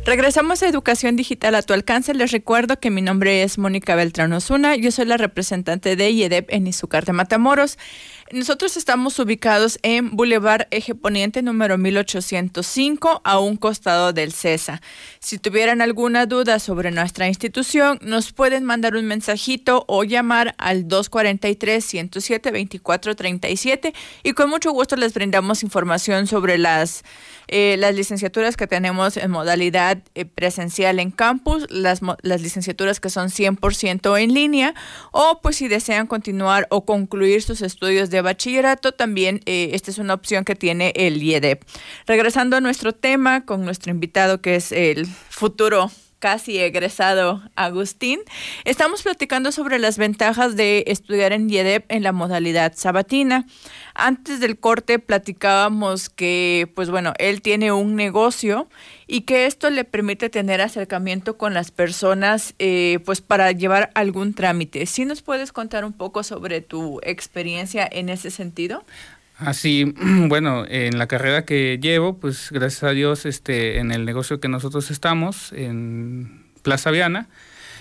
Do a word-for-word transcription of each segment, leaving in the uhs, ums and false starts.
Regresamos a Educación Digital a tu alcance. Les recuerdo que mi nombre es Mónica Beltrán Osuna. Yo soy la representante de I E D E P en Izúcar de Matamoros. Nosotros estamos ubicados en Boulevard Eje Poniente número mil ochocientos cinco, a un costado del CESA. Si tuvieran alguna duda sobre nuestra institución, nos pueden mandar un mensajito o llamar al dos cuatro tres, ciento siete, veinticuatro treinta y siete y con mucho gusto les brindamos información sobre las, eh, las licenciaturas que tenemos en modalidad eh, presencial en campus, las, las licenciaturas que son cien por ciento en línea, o pues si desean continuar o concluir sus estudios de bachillerato, también eh, esta es una opción que tiene el I E D E P. Regresando a nuestro tema con nuestro invitado, que es el futuro casi egresado Agustín, estamos platicando sobre las ventajas de estudiar en I E D E P en la modalidad sabatina. Antes del corte platicábamos que, pues bueno, él tiene un negocio y que esto le permite tener acercamiento con las personas, eh, pues para llevar algún trámite. ¿Sí nos puedes contar un poco sobre tu experiencia en ese sentido? Así, bueno, en la carrera que llevo, pues gracias a Dios, este, en el negocio que nosotros estamos, en Plaza Viana,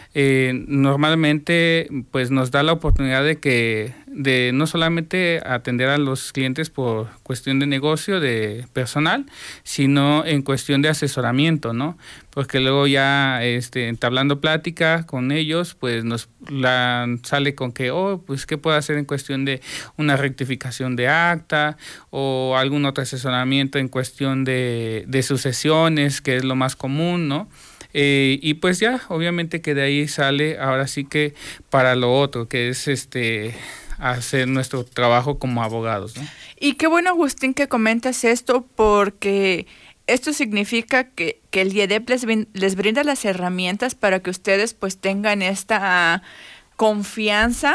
eh, normalmente pues nos da la oportunidad de que de no solamente atender a los clientes por cuestión de negocio, de personal, sino en cuestión de asesoramiento, ¿no? Porque luego ya este, entablando plática con ellos, pues nos la, sale con que, oh, pues qué puedo hacer en cuestión de una rectificación de acta o algún otro asesoramiento en cuestión de, de sucesiones, que es lo más común, ¿no? Eh, y pues ya, obviamente que de ahí sale ahora sí que para lo otro, que es este hacer nuestro trabajo como abogados, ¿no? Y qué bueno, Agustín, que comentas esto, porque esto significa que, que el I E D E P les, les brinda las herramientas para que ustedes pues tengan esta confianza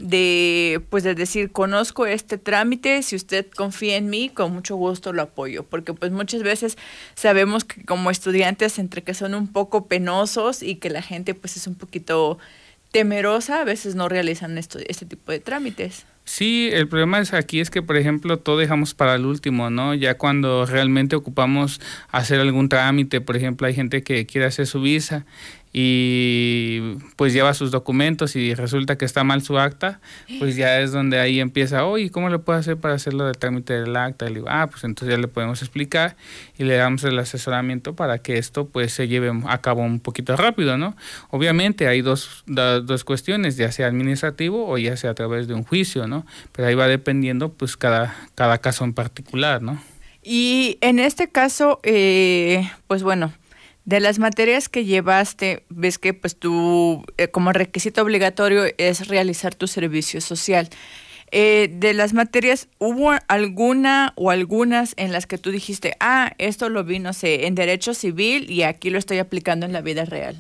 de pues de decir, conozco este trámite, si usted confía en mí, con mucho gusto lo apoyo, porque pues muchas veces sabemos que como estudiantes, entre que son un poco penosos y que la gente pues es un poquito temerosa, a veces no realizan esto, este tipo de trámites. Sí, el problema es aquí es que, por ejemplo, todo dejamos para el último, ¿no? Ya cuando realmente ocupamos hacer algún trámite, por ejemplo, hay gente que quiere hacer su visa y pues lleva sus documentos y resulta que está mal su acta, pues ya es donde ahí empieza, oye, ¿cómo le puedo hacer para hacerlo del trámite del acta? Y le digo, ah, pues entonces ya le podemos explicar y le damos el asesoramiento para que esto pues se lleve a cabo un poquito rápido, ¿no? Obviamente hay dos, dos, dos cuestiones, ya sea administrativo o ya sea a través de un juicio, ¿no? Pero ahí va dependiendo pues cada, cada caso en particular, ¿no? Y en este caso, eh, pues bueno, de las materias que llevaste, ves que pues tú eh, como requisito obligatorio es realizar tu servicio social. Eh, de las materias, ¿hubo alguna o algunas en las que tú dijiste, ah, esto lo vi, no sé, en Derecho Civil y aquí lo estoy aplicando en la vida real?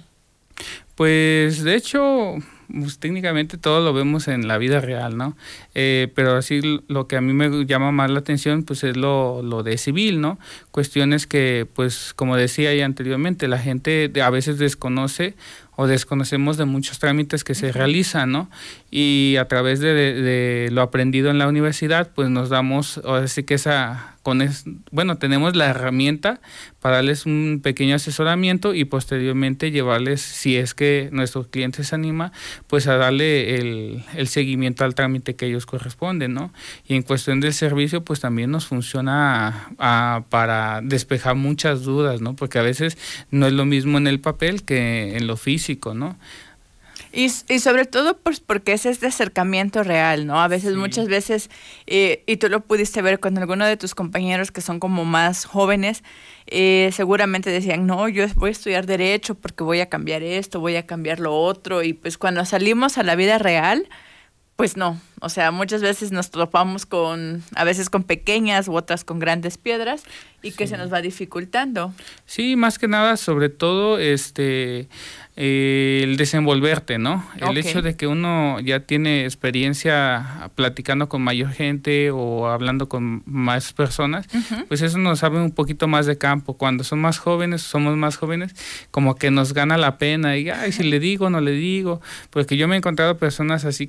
Pues de hecho, pues, técnicamente todo lo vemos en la vida real, ¿no? Eh, pero así lo que a mí me llama más la atención pues es lo, lo de civil, ¿no? Cuestiones que pues como decía ya anteriormente, la gente a veces desconoce o desconocemos de muchos trámites que se realizan, ¿no? Y a través de, de, de lo aprendido en la universidad, pues nos damos, ahora sí que esa, con es, bueno, tenemos la herramienta para darles un pequeño asesoramiento y posteriormente llevarles, si es que nuestro cliente se anima, pues a darle el, el seguimiento al trámite que ellos corresponden, ¿no? Y en cuestión del servicio, pues también nos funciona a, a, para despejar muchas dudas, ¿no? Porque a veces no es lo mismo en el papel que en lo físico, ¿no? Y, y sobre todo pues porque es este acercamiento real, ¿no? A veces, sí. muchas veces, eh, y tú lo pudiste ver con alguno de tus compañeros que son como más jóvenes, eh, seguramente decían, no, yo voy a estudiar Derecho porque voy a cambiar esto, voy a cambiar lo otro, y pues cuando salimos a la vida real, pues no, o sea, muchas veces nos topamos con, a veces con pequeñas u otras con grandes piedras y que sí. se nos va dificultando. Sí, más que nada, sobre todo, este, eh, el desenvolverte, ¿no? El okay. hecho de que uno ya tiene experiencia platicando con mayor gente o hablando con más personas, uh-huh. pues eso nos sabe un poquito más de campo. Cuando son más jóvenes, somos más jóvenes, como que nos gana la pena y, ay, si le digo, no le digo, porque yo me he encontrado personas así